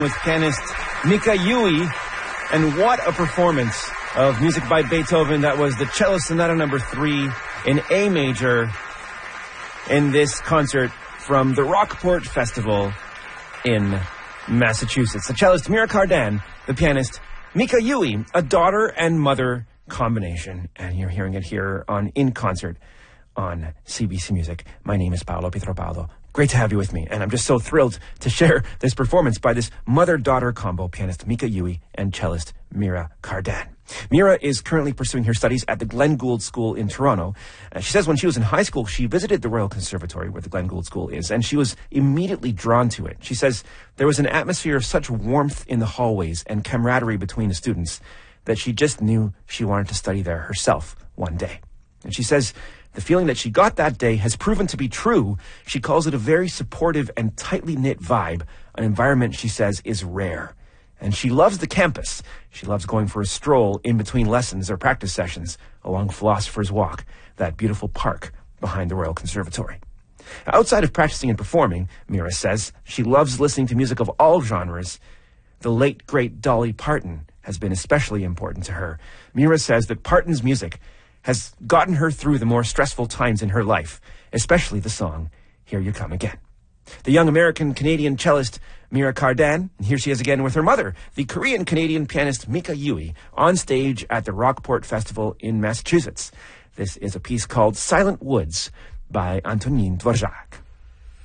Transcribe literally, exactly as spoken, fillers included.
with pianist Mika Yui, and what a performance of music by Beethoven. That was the Cello Sonata number three in A major in this concert from the Rockport Festival in Massachusetts. The cellist Mira Cardan, the pianist Mika Yui, a daughter and mother combination, and you're hearing it here on In Concert on C B C Music. My name is Paolo Pietropaulo. Great to have you with me, and I'm just so thrilled to share this performance by this mother-daughter combo, pianist Mika Yui and cellist Mira Cardan. Mira is currently pursuing her studies at the Glenn Gould School in Toronto. Uh, she says when she was in high school, she visited the Royal Conservatory, where the Glenn Gould School is, and she was immediately drawn to it. She says there was an atmosphere of such warmth in the hallways and camaraderie between the students that she just knew she wanted to study there herself one day. And she says the feeling that she got that day has proven to be true. She calls it a very supportive and tightly knit vibe, an environment she says is rare. And she loves the campus. She loves going for a stroll in between lessons or practice sessions along Philosopher's Walk, that beautiful park behind the Royal Conservatory. Outside of practicing and performing, Mira says she loves listening to music of all genres. The late, great Dolly Parton has been especially important to her. Mira says that Parton's music has gotten her through the more stressful times in her life, especially the song, Here You Come Again. The young American-Canadian cellist Mira Cardan, and here she is again with her mother, the Korean-Canadian pianist Mika Yui, on stage at the Rockport Festival in Massachusetts. This is a piece called Silent Woods by Antonin Dvorak.